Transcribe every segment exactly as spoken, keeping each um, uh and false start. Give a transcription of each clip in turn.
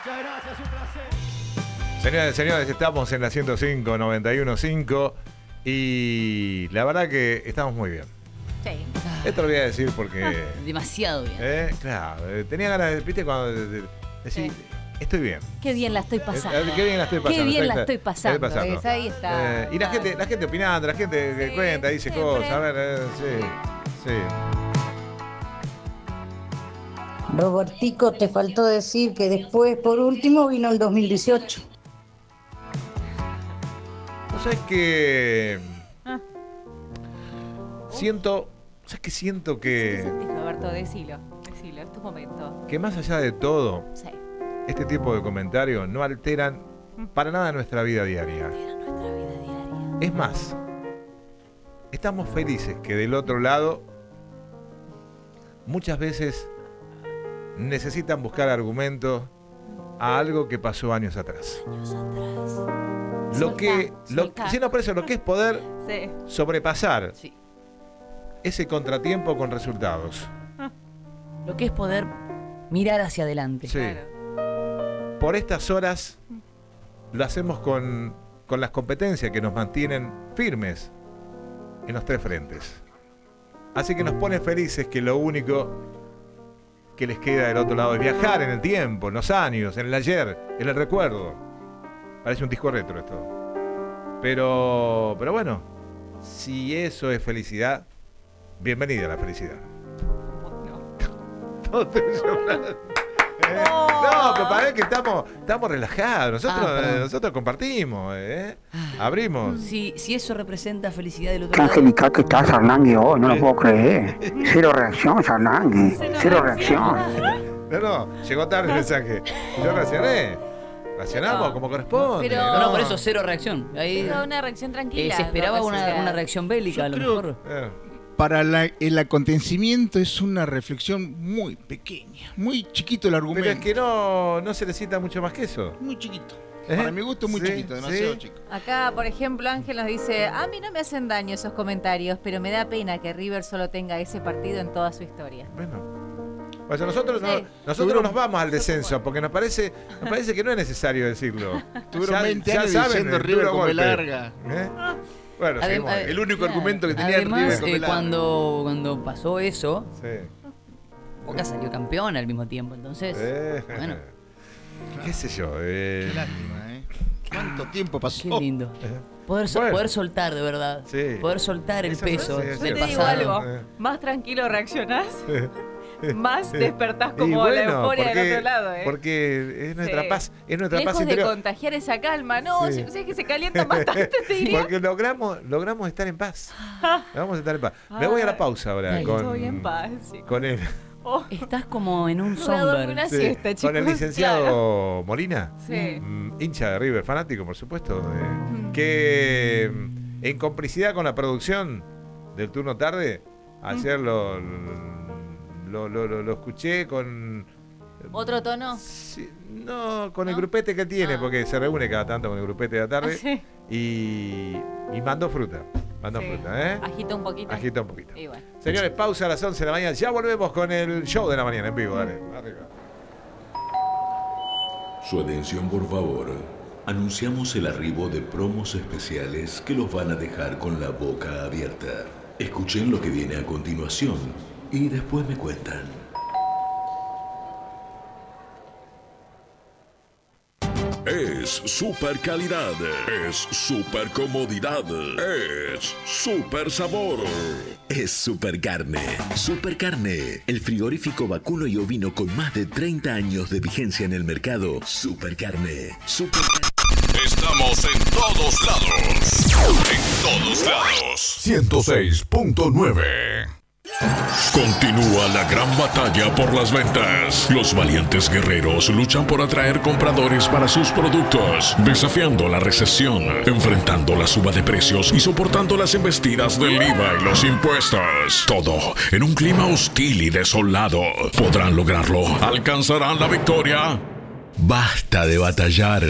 Muchas gracias, un placer. Señoras y señores, estamos en la ciento cinco, noventa y uno punto cinco y la verdad que estamos muy bien. Sí. Esto lo voy a decir porque... Demasiado bien. Eh, claro, eh, tenía ganas de, viste, cuando de, de, decir, sí. Estoy bien. Qué bien la estoy pasando. Eh, qué bien la estoy pasando. Qué bien la estoy, estoy pasando. estoy pasando. ¿Ves? Ahí está. Eh, y la gente, la gente opinando, la gente que sí, cuenta, dice siempre. cosas. A ver, eh, sí, sí. Robertico, te faltó decir que después, por último, vino el dos mil dieciocho. ¿Vos sabés que Ah. siento, ¿sabés que siento ¿Qué que, sentís, Roberto? Decilo, decilo, es tu momento. que más allá de todo, Sí. este tipo de comentarios no alteran para nada nuestra vida diaria? Era nuestra vida diaria. Es más, estamos felices que del otro lado muchas veces necesitan buscar argumentos a algo que pasó años atrás. Años atrás. Lo Soltá, que, lo, soltá. sí, no, por eso, lo que es poder Sí. sobrepasar Sí. ese contratiempo con resultados. Lo que es poder mirar hacia adelante. Sí. Claro. Por estas horas lo hacemos con, con las competencias que nos mantienen firmes en los tres frentes. Así que nos pone felices que lo único que les queda del otro lado es viajar en el tiempo, en los años, en el ayer, en el recuerdo. Parece un disco retro esto. Pero, pero bueno, si eso es felicidad, bienvenida a la felicidad. Todo tuyo, Fran. Eh, No, pero para ver que estamos, estamos relajados. Nosotros, Ah, perdón. eh, nosotros compartimos, ¿eh? Abrimos. Si, si eso representa felicidad del otro lado. Angelical que estás, Sarnangui, hoy, no lo puedo creer. Cero reacción, Sarnangui. Cero reacción. No, no, llegó tarde el mensaje. Yo reaccioné. Reaccionamos No, como corresponde. pero- No, no, por eso cero reacción. Ahí Era una reacción eh, tranquila. se esperaba no, una, o sea, una reacción bélica, a lo creo- mejor. Eh, Para la- el acontecimiento es una reflexión muy pequeña, muy chiquito el argumento. Pero es que no, no se necesita mucho más que eso. Muy chiquito. ¿Eh? Para mi gusto, muy Sí, chiquito, demasiado sí. chico. Acá, por ejemplo, Ángel nos dice, a mí no me hacen daño esos comentarios, pero me da pena que River solo tenga ese partido en toda su historia. Bueno. Pues nosotros, no, Sí. nosotros Tuvieron- nos vamos al descenso porque nos parece, nos parece que no es necesario decirlo. Tuvieron Ya- veinte ya años saben diciendo el River duro come golpe. larga. ¿Eh? Bueno, Adem- seguimos ahí. El único Claro. argumento que tenía Además, River come eh, larga. cuando, cuando pasó eso, Sí. Boca salió campeón al mismo tiempo. Entonces, Eh, bueno, qué sé yo. eh, Qué lástima, ¿eh? ¿Cuánto tiempo pasó? qué lindo. Poder, sol- Bueno. poder soltar, de verdad. Sí. Poder soltar el Eso peso sí, sí, del sí. pasado. Eh. más tranquilo reaccionás, Eh. más despertás Y como la bueno, euforia porque, del otro lado, ¿eh? porque es nuestra Sí. paz, es nuestra Lejos paz de interior. contagiar esa calma, no, Sí. si si es que se calientan bastante, te diría. Porque logramos, logramos estar en paz. Logramos estar en paz. Me voy a la pausa ahora Ay, con, Estoy en paz, sí. con el, Oh, Estás como en un voy a dormir somber. una sí, siesta, chicos. con el licenciado claro. Molina, Sí. mm, hincha de River, fanático por supuesto, eh, que mm, en complicidad con la producción del turno tarde, ayer lo, lo, lo, lo- lo escuché con... ¿Otro tono? Sí, no, con el ¿No? grupete que tiene, Ah. porque se reúne cada tanto con el grupete de la tarde, Sí. y, y mandó fruta, mandó Sí. fruta, ¿eh? Agita un poquito. Agita un poquito. Y bueno. Señores, pausa a las once de la mañana. Ya volvemos con el show de la mañana en vivo. Dale, arriba. Su atención, por favor. Anunciamos el arribo de promos especiales que los van a dejar con la boca abierta. Escuchen lo que viene a continuación y después me cuentan. Es super calidad, es super comodidad, es super sabor, es super carne. Super carne, el frigorífico vacuno y ovino con más de treinta años de vigencia en el mercado. Super carne, super carne. Estamos en todos lados. En todos lados. ciento seis punto nueve. Continúa la gran batalla por las ventas. Los valientes guerreros luchan por atraer compradores para sus productos, desafiando la recesión, enfrentando la suba de precios y soportando las embestidas del I V A y los impuestos. Todo en un clima hostil y desolado. ¿Podrán lograrlo? ¿Alcanzarán la victoria? Basta de batallar.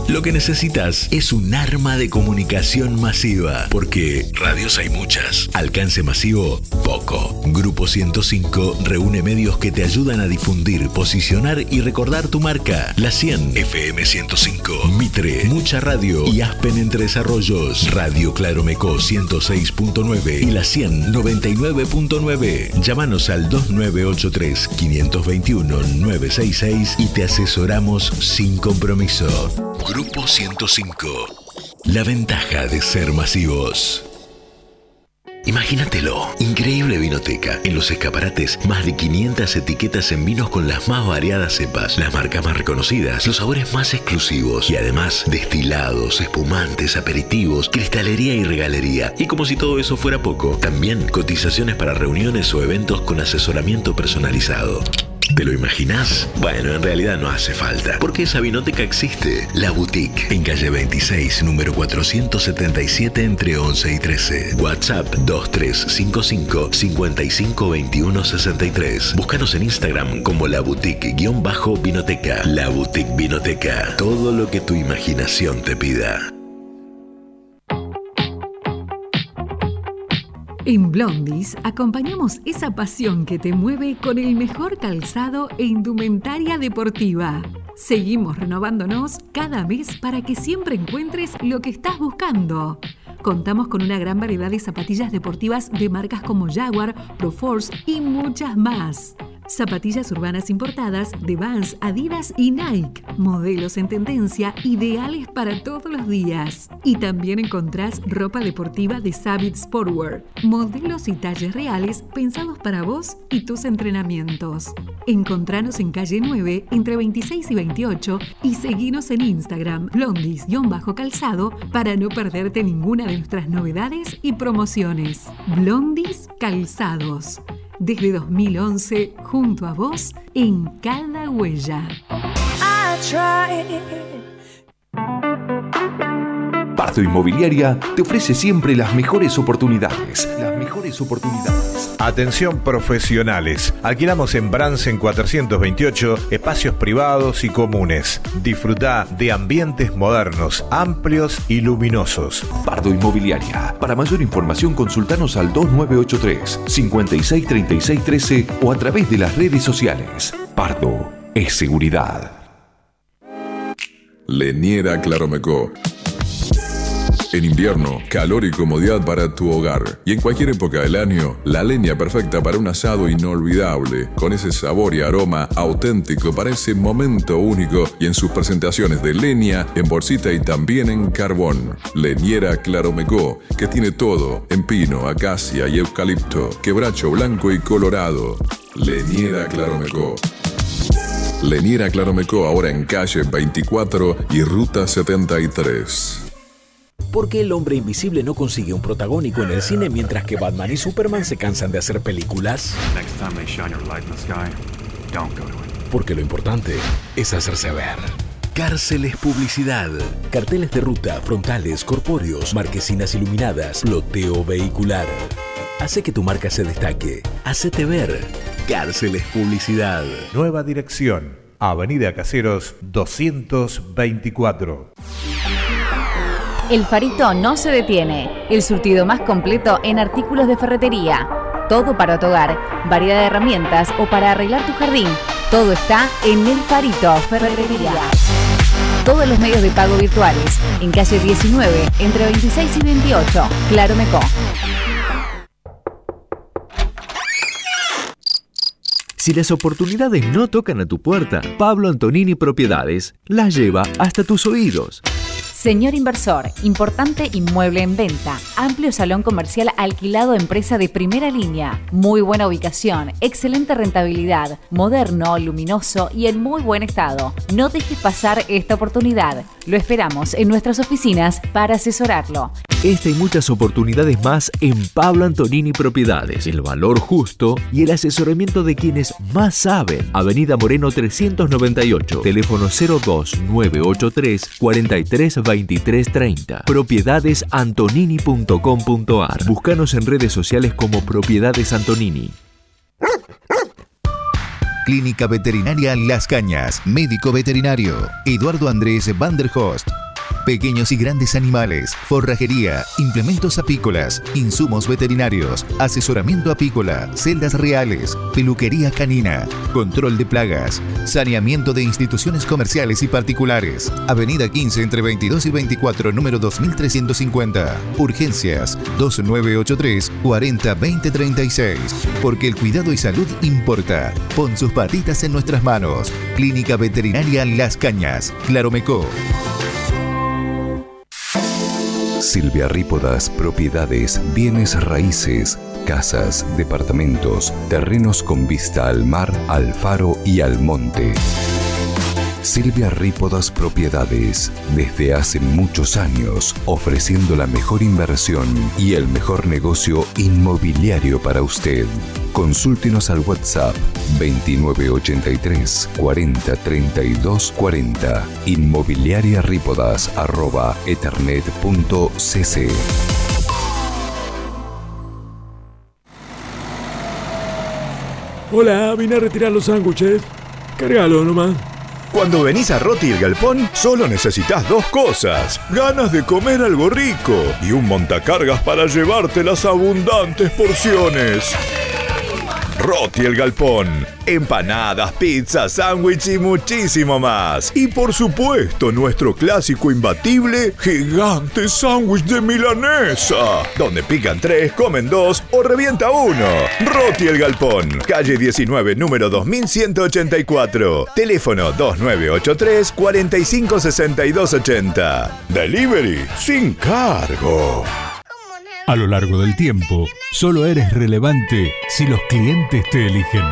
Lo que necesitas es un arma de comunicación masiva, porque radios hay muchas, alcance masivo, poco. Grupo ciento cinco reúne medios que te ayudan a difundir, posicionar y recordar tu marca. La cien, F M ciento cinco, Mitre, Mucha Radio y Aspen en Tres Arroyos. Radio Claromecó ciento seis punto nueve y La cien, noventa y nueve punto nueve. Llámanos al dos nueve ocho tres, cinco dos uno, nueve seis seis y te asesoramos sin compromiso. Grupo ciento cinco. La ventaja de ser masivos. Imagínatelo, increíble vinoteca. En los escaparates, más de quinientas etiquetas en vinos con las más variadas cepas, las marcas más reconocidas, los sabores más exclusivos y además destilados, espumantes, aperitivos, cristalería y regalería. Y como si todo eso fuera poco, también cotizaciones para reuniones o eventos con asesoramiento personalizado. ¿Te lo imaginás? Bueno, en realidad no hace falta, porque esa vinoteca existe. La Boutique, en calle veintiséis, número cuatrocientos setenta y siete, entre once y trece. WhatsApp dos tres cinco cinco, cinco cinco dos uno seis tres. Búscanos en Instagram como La Boutique-Vinoteca. La Boutique Vinoteca. Todo lo que tu imaginación te pida. En Blondies acompañamos esa pasión que te mueve con el mejor calzado e indumentaria deportiva. Seguimos renovándonos cada mes para que siempre encuentres lo que estás buscando. Contamos con una gran variedad de zapatillas deportivas de marcas como Jaguar, Proforce y muchas más. Zapatillas urbanas importadas de Vans, Adidas y Nike. Modelos en tendencia, ideales para todos los días. Y también encontrás ropa deportiva de Savage Sportwear. Modelos y talles reales pensados para vos y tus entrenamientos. Encontranos en calle nueve, entre veintiséis y veintiocho, y seguinos en Instagram, blondies-calzado, para no perderte ninguna de nuestras novedades y promociones. Blondies Calzados. Desde dos mil once, junto a vos, en cada huella. Pardo Inmobiliaria te ofrece siempre las mejores oportunidades. Las mejores oportunidades. Atención profesionales. Alquilamos en Bransen cuatrocientos veintiocho espacios privados y comunes. Disfrutá de ambientes modernos, amplios y luminosos. Pardo Inmobiliaria. Para mayor información consultanos al dos nueve ocho tres, cinco seis tres seis uno tres o a través de las redes sociales. Pardo es seguridad. Leniera Claromecó. En invierno, calor y comodidad para tu hogar. Y en cualquier época del año, la leña perfecta para un asado inolvidable, con ese sabor y aroma auténtico para ese momento único, y en sus presentaciones de leña, en bolsita y también en carbón. Leñera Claromecó, que tiene todo, en pino, acacia y eucalipto, quebracho blanco y colorado. Leñera Claromecó. Leñera Claromecó, ahora en calle veinticuatro y ruta setenta y tres. ¿Por qué el hombre invisible no consigue un protagónico en el cine mientras que Batman y Superman se cansan de hacer películas? Porque lo importante es hacerse ver. Cárceles Publicidad. Carteles de ruta, frontales, corpóreos, marquesinas iluminadas, ploteo vehicular. Hace que tu marca se destaque. Hacete ver. Cárceles Publicidad. Nueva dirección. Avenida Caseros doscientos veinticuatro. El Farito no se detiene. El surtido más completo en artículos de ferretería. Todo para tu hogar, variedad de herramientas o para arreglar tu jardín. Todo está en El Farito Ferretería. Todos los medios de pago virtuales. En calle diecinueve, entre veintiséis y veintiocho. Claromecó. Si las oportunidades no tocan a tu puerta, Pablo Antonini Propiedades las lleva hasta tus oídos. Señor inversor, importante inmueble en venta, amplio salón comercial alquilado a empresa de primera línea, muy buena ubicación, excelente rentabilidad, moderno, luminoso y en muy buen estado. No dejes pasar esta oportunidad. Lo esperamos en nuestras oficinas para asesorarlo. Esta y muchas oportunidades más en Pablo Antonini Propiedades. El valor justo y el asesoramiento de quienes más saben. Avenida Moreno trescientos noventa y ocho. Teléfono cero dos nueve ocho tres, cuatro tres veintitrés treinta. propiedades antonini punto com punto ar. Búscanos en redes sociales como Propiedades Antonini. Clínica Veterinaria Las Cañas. Médico veterinario Eduardo Andrés Van der Host. Pequeños y grandes animales, forrajería, implementos apícolas, insumos veterinarios, asesoramiento apícola, celdas reales, peluquería canina, control de plagas, saneamiento de instituciones comerciales y particulares. Avenida quince entre veintidós y veinticuatro, número dos mil trescientos cincuenta. Urgencias dos nueve ocho tres, cuarenta, veinte, treinta y seis. Porque el cuidado y salud importa. Pon sus patitas en nuestras manos. Clínica Veterinaria Las Cañas, Claromecó. Silviarrípodas Propiedades, bienes raíces, casas, departamentos, terrenos con vista al mar, al faro y al monte. Silviarrípodas Propiedades, desde hace muchos años, ofreciendo la mejor inversión y el mejor negocio inmobiliario para usted. Consúltenos al WhatsApp veintinueve ochenta y tres, cuarenta, treinta y dos, cuarenta, inmobiliariarípodas arroba ethernet punto cc. Hola, vine a retirar los sándwiches. Cargalo nomás. Cuando venís a Roti el Galpón, solo necesitas dos cosas: ganas de comer algo rico y un montacargas para llevarte las abundantes porciones. Roti el Galpón. Empanadas, pizzas, sándwich y muchísimo más. Y por supuesto, nuestro clásico imbatible, gigante sándwich de milanesa. Donde pican tres, comen dos o revienta uno. Roti el Galpón. Calle diecinueve, número dos mil ciento ochenta y cuatro. Teléfono dos nueve ocho tres, cuarenta y cinco, sesenta y dos ochenta. Delivery sin cargo. A lo largo del tiempo, solo eres relevante si los clientes te eligen.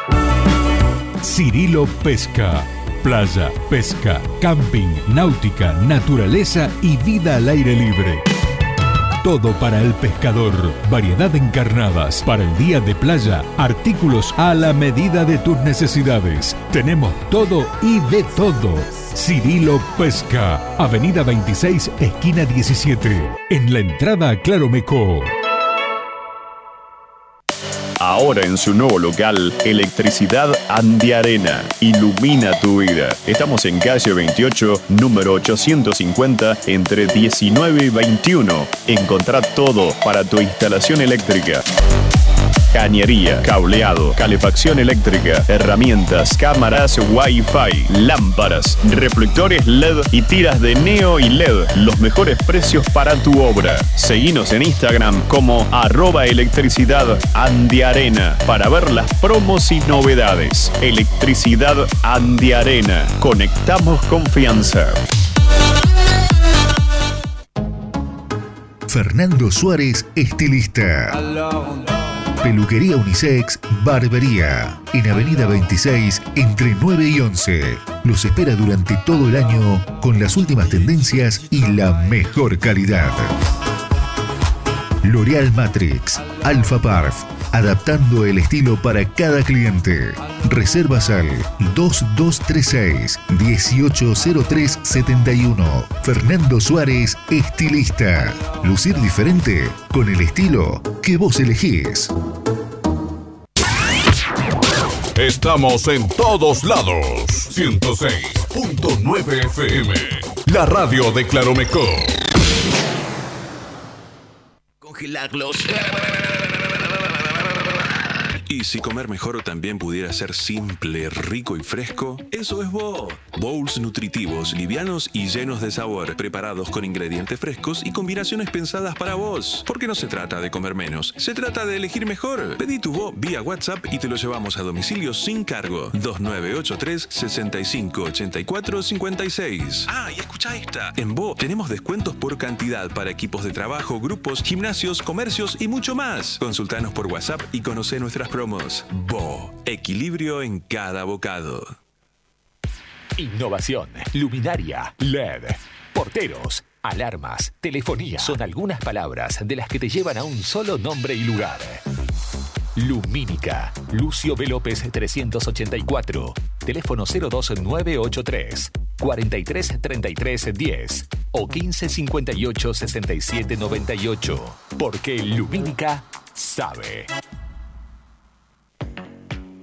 Cirilo Pesca. Playa, pesca, camping, náutica, naturaleza y vida al aire libre. Todo para el pescador. Variedad en carnadas. Para el día de playa, artículos a la medida de tus necesidades. Tenemos todo y de todo. Cirilo Pesca. Avenida veintiséis, esquina diecisiete. En la entrada a Claromecó. Ahora en su nuevo local, Electricidad Andiarena. Ilumina tu vida. Estamos en calle veintiocho, número ochocientos cincuenta, entre diecinueve y veintiuno. Encontrá todo para tu instalación eléctrica. Cañería, cableado, calefacción eléctrica, herramientas, cámaras Wi-Fi, lámparas, reflectores L E D y tiras de neo y L E D. Los mejores precios para tu obra. Seguinos en Instagram como arroba electricidad andiarena para ver las promos y novedades. Electricidad Andiarena. Conectamos confianza. Fernando Suárez, estilista. Peluquería unisex, barbería. En Avenida veintiséis, entre nueve y once. Los espera durante todo el año con las últimas tendencias y la mejor calidad. L'Oreal Matrix, Alpha Parf, adaptando el estilo para cada cliente. Reservas al dos dos tres seis, uno ocho cero tres siete uno. Fernando Suárez, estilista. Lucir diferente con el estilo que vos elegís. Estamos en todos lados. ciento seis punto nueve F M. La radio de Claromecó. Congelarlos. Y si comer mejor también pudiera ser simple, rico y fresco, eso es Bo. Bowls nutritivos, livianos y llenos de sabor, preparados con ingredientes frescos y combinaciones pensadas para vos. Porque no se trata de comer menos, se trata de elegir mejor. Pedí tu Bo vía WhatsApp y te lo llevamos a domicilio sin cargo. dos nueve ocho tres, sesenta y cinco, ochenta y cuatro, cincuenta y seis. Ah, y escucha esta. En Bo tenemos descuentos por cantidad para equipos de trabajo, grupos, gimnasios, comercios y mucho más. Consultanos por WhatsApp y conoce nuestras promos. Bo, equilibrio en cada bocado. Innovación, luminaria, L E D, porteros, alarmas, telefonía. Son algunas palabras de las que te llevan a un solo nombre y lugar. Lumínica, Lucio B. López trescientos ochenta y cuatro. Teléfono cero dos nueve ocho tres, cuarenta y tres, treinta y tres, diez o quince, cincuenta y ocho, sesenta y siete, noventa y ocho. Porque Lumínica sabe.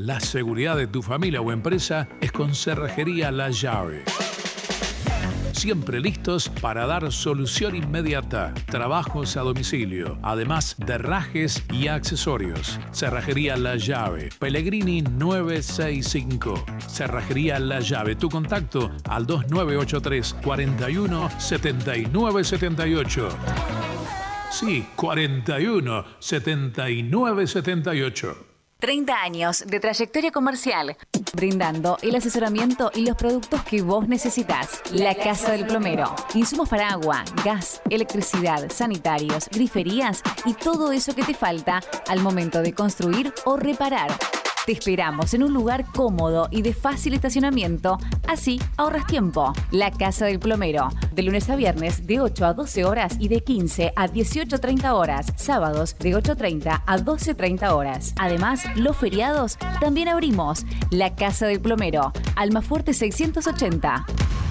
La seguridad de tu familia o empresa es con Cerrajería La Llave. Siempre listos para dar solución inmediata. Trabajos a domicilio, además de herrajes y accesorios. Cerrajería La Llave, Pellegrini nueve seis cinco. Cerrajería La Llave, tu contacto al dos nueve ocho tres, cuatro uno, siete nueve siete ocho. Sí, cuarenta y uno, setenta y nueve setenta y ocho. treinta años de trayectoria comercial, brindando el asesoramiento y los productos que vos necesitas. La Casa del Plomero. Insumos para agua, gas, electricidad, sanitarios, griferías y todo eso que te falta al momento de construir o reparar. Te esperamos en un lugar cómodo y de fácil estacionamiento, así ahorras tiempo. La Casa del Plomero, de lunes a viernes de ocho a doce horas y de quince a dieciocho treinta horas, sábados de ocho treinta a doce treinta horas. Además, los feriados también abrimos. La Casa del Plomero, Almafuerte seiscientos ochenta.